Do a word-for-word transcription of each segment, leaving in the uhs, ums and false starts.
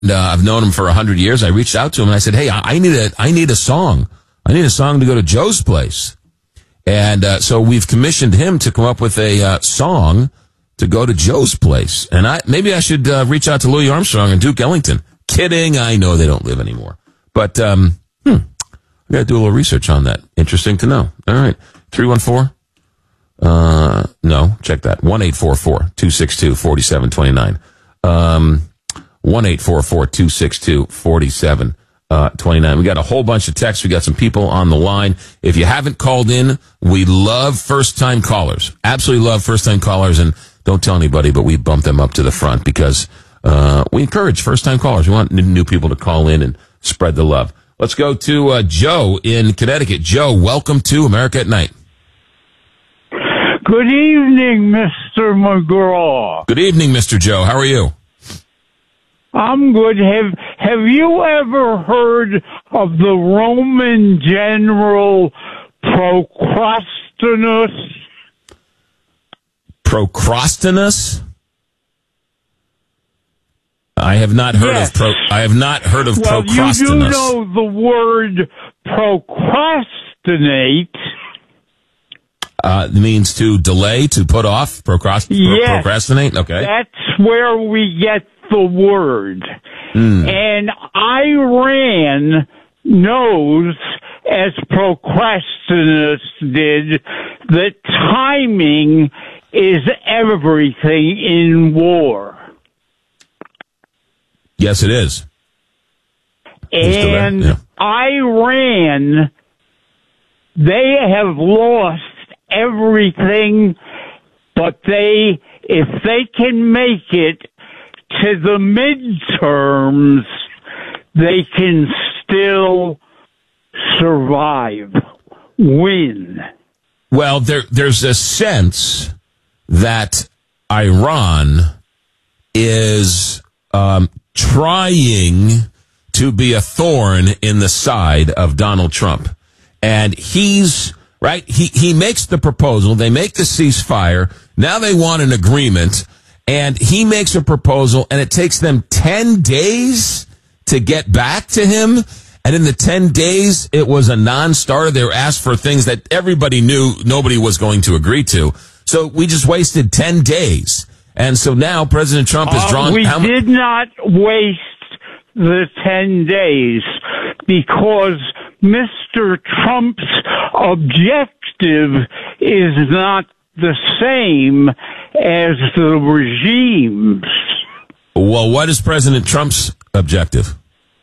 uh, I've known him for a hundred years. I reached out to him and I said, "Hey, I, I need a I need a song. I need a song to go to Joe's place." And uh, so we've commissioned him to come up with a uh, song to go to Joe's place. And I maybe I should uh, reach out to Louis Armstrong and Duke Ellington. Kidding, I know they don't live anymore. But um, hmm, I got to do a little research on that. Interesting to know. All right, three one four. Uh, no, check that. one eight four four, two six two, four seven two nine. Um, one eight four four, two six two, four seven two nine. We got a whole bunch of texts. We got some people on the line. If you haven't called in, we love first-time callers. Absolutely love first-time callers. And don't tell anybody, but we bump them up to the front because uh, we encourage first-time callers. We want new people to call in and spread the love. Let's go to uh, Joe in Connecticut. Joe, welcome to America at Night. Good evening, Mister McGraw. Good evening, Mister Joe. How are you? I'm good. Have Have you ever heard of the Roman general Procrustes? Procrustes? I have not heard yes. of pro. I have not heard of well, Procrustes. Well, you do know the word procrastinate. Uh, it means to delay, to put off, procrast- yes, procrastinate. Okay, that's where we get the word. Mm. And Iran knows, as Procrustes did, that timing is everything in war. Yes, it is. And yeah. Iran, they have lost everything, but they, if they can make it to the midterms, they can still survive, win. Well, there, there's a sense that Iran is um, trying to be a thorn in the side of Donald Trump. And he's, right, he, he makes the proposal, they make the ceasefire, now they want an agreement, and he makes a proposal, and it takes them ten days to get back to him. And in the ten days, it was a non-starter. They were asked for things that everybody knew nobody was going to agree to. So we just wasted ten days. And so now President Trump has drawn... Uh, we how did not waste the ten days because Mister Trump's objective is not the same as the regime's. Well, what is President Trump's objective?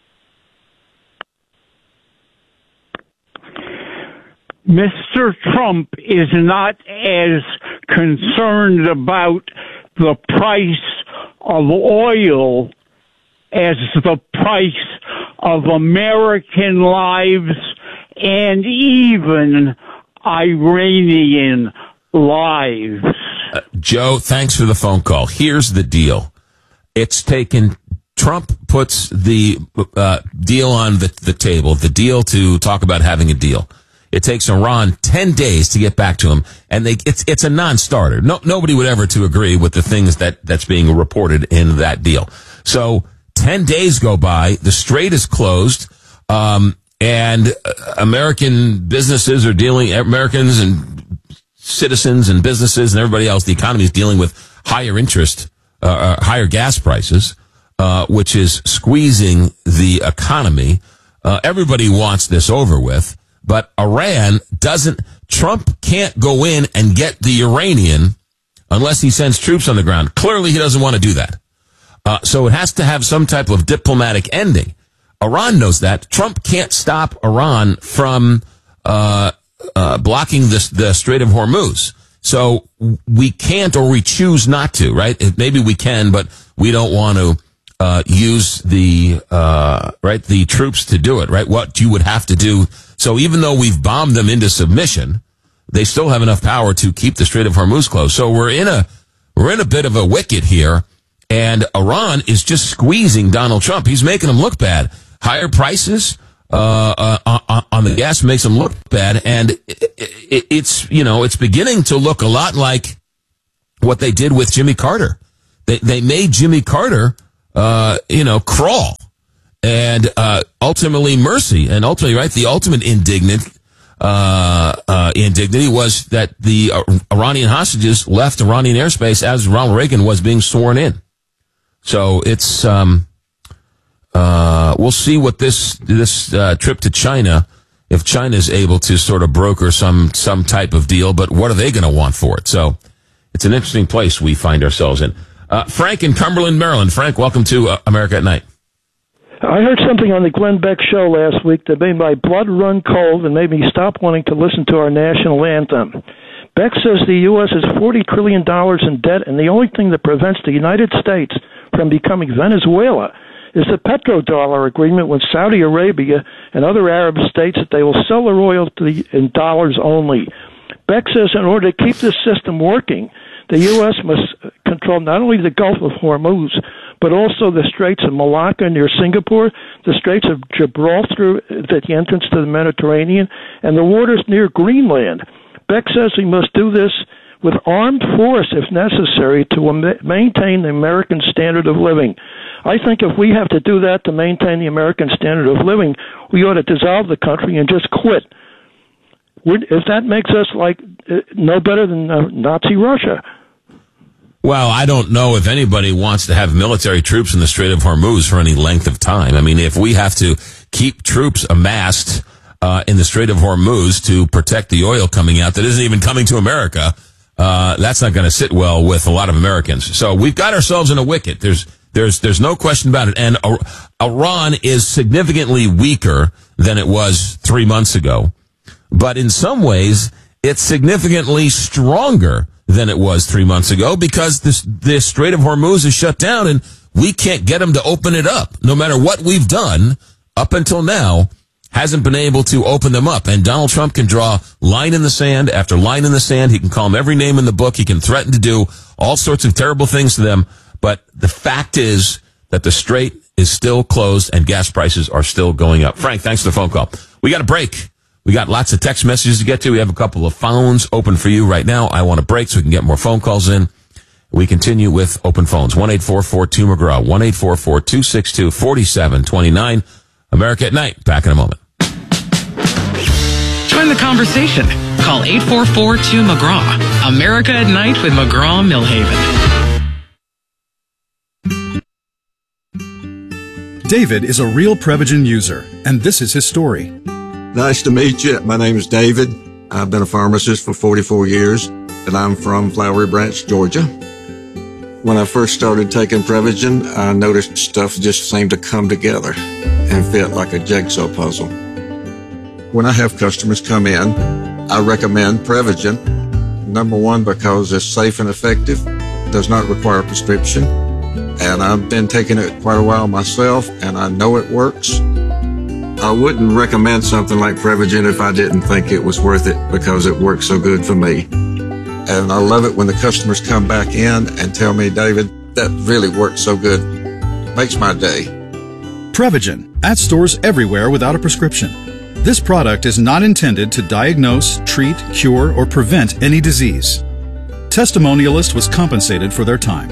Mister Trump is not as concerned about the price of oil as the price of American lives and even Iranian lives. Uh, Joe, thanks for the phone call. Here's the deal. It's taken, Trump puts the uh, deal on the, the table, the deal to talk about having a deal. It takes Iran ten days to get back to him, and they, it's, it's a non-starter. No, nobody would ever to agree with the things that, that's being reported in that deal. So ten days go by, the strait is closed, um, and American businesses are dealing, Americans and citizens and businesses and everybody else, the economy is dealing with higher interest, uh, uh, higher gas prices, uh, which is squeezing the economy. Uh, everybody wants this over with, but Iran doesn't, Trump can't go in and get the Iranian unless he sends troops on the ground. Clearly he doesn't want to do that. Uh, so it has to have some type of diplomatic ending. Iran knows that. Trump can't stop Iran from, uh, Uh, blocking the, the Strait of Hormuz. So we can't, or we choose not to, right? Maybe we can, but we don't want to uh, use the, uh, right, the troops to do it, right? What you would have to do. So even though we've bombed them into submission, they still have enough power to keep the Strait of Hormuz closed. So we're in a, we're in a bit of a wicket here, and Iran is just squeezing Donald Trump. He's making him look bad. Higher prices, Uh, uh, on the gas makes them look bad, and it, it, it's, you know, it's beginning to look a lot like what they did with Jimmy Carter. They they made Jimmy Carter uh, you know, crawl. And uh, ultimately mercy. And ultimately, right, the ultimate indignant uh, uh, indignity was that the uh, Iranian hostages left Iranian airspace as Ronald Reagan was being sworn in. So it's, um, uh, we'll see what this, this uh, trip to China, if China is able to sort of broker some, some type of deal, but what are they going to want for it? So it's an interesting place we find ourselves in. Uh, Frank in Cumberland, Maryland. Frank, welcome to uh, America at Night. I heard something on the Glenn Beck show last week that made my blood run cold and made me stop wanting to listen to our national anthem. Beck says the U S has forty trillion dollars in debt, and the only thing that prevents the United States from becoming Venezuela is the petrodollar agreement with Saudi Arabia and other Arab states that they will sell their oil to the, in dollars only. Beck says in order to keep this system working, the U S must control not only the Gulf of Hormuz, but also the Straits of Malacca near Singapore, the Straits of Gibraltar at the entrance to the Mediterranean, and the waters near Greenland. Beck says we must do this with armed force if necessary to maintain the American standard of living. I think if we have to do that to maintain the American standard of living, we ought to dissolve the country and just quit. If that makes us like no better than Nazi Russia. Well, I don't know if anybody wants to have military troops in the Strait of Hormuz for any length of time. I mean, if we have to keep troops amassed uh, in the Strait of Hormuz to protect the oil coming out that isn't even coming to America, uh, that's not going to sit well with a lot of Americans. So we've got ourselves in a wicket. There's there's there's no question about it. And Iran is significantly weaker than it was three months ago. But in some ways, it's significantly stronger than it was three months ago because this, this Strait of Hormuz is shut down and we can't get them to open it up. No matter what we've done up until now, hasn't been able to open them up. And Donald Trump can draw line in the sand after line in the sand. He can call them every name in the book. He can threaten to do all sorts of terrible things to them. But the fact is that the strait is still closed and gas prices are still going up. Frank, thanks for the phone call. We got a break. We got lots of text messages to get to. We have a couple of phones open for you right now. I want to break so we can get more phone calls in. We continue with open phones. one eight four four two McGraw. one eight four four two six two four seven two nine. America at Night. Back in a moment. Join the conversation. Call eight four four two McGraw. America at Night with McGraw Millhaven. David is a real Prevagen user, and this is his story. Nice to meet you. My name is David. I've been a pharmacist for forty-four years, and I'm from Flowery Branch, Georgia. When I first started taking Prevagen, I noticed stuff just seemed to come together and fit like a jigsaw puzzle. When I have customers come in, I recommend Prevagen. Number one, because it's safe and effective, does not require a prescription, and I've been taking it quite a while myself, and I know it works. I wouldn't recommend something like Prevagen if I didn't think it was worth it because it works so good for me. And I love it when the customers come back in and tell me, David, that really works so good. Makes my day. Prevagen, at stores everywhere without a prescription. This product is not intended to diagnose, treat, cure, or prevent any disease. Testimonialist was compensated for their time.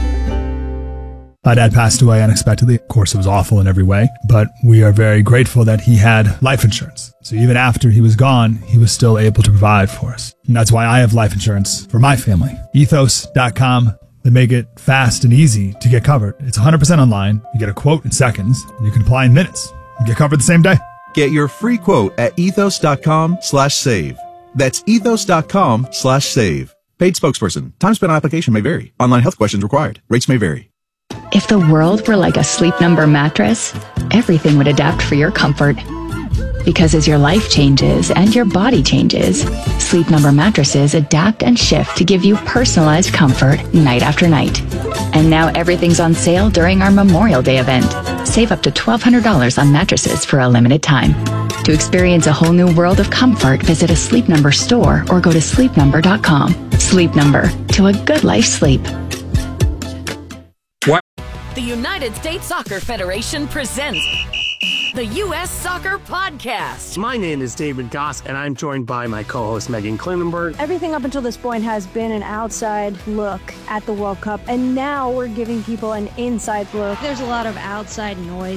My dad passed away unexpectedly. Of course, it was awful in every way, but we are very grateful that he had life insurance. So even after he was gone, he was still able to provide for us. And that's why I have life insurance for my family. Ethos dot com. They make it fast and easy to get covered. It's one hundred percent online. You get a quote in seconds, and you can apply in minutes. You get covered the same day. Get your free quote at ethos dot com slash save. That's ethos dot com slash save. Paid spokesperson. Time spent on application may vary. Online health questions required. Rates may vary. If the world were like a Sleep Number mattress, everything would adapt for your comfort. Because as your life changes and your body changes, Sleep Number mattresses adapt and shift to give you personalized comfort night after night. And now everything's on sale during our Memorial Day event. Save up to twelve hundred dollars on mattresses for a limited time. To experience a whole new world of comfort, visit a Sleep Number store or go to sleep number dot com. Sleep Number, to a good life sleep. The United States Soccer Federation presents the U S Soccer Podcast. My name is David Goss, and I'm joined by my co-host Megan Klinenberg. Everything up until this point has been an outside look at the World Cup, and now we're giving people an inside look. There's a lot of outside noise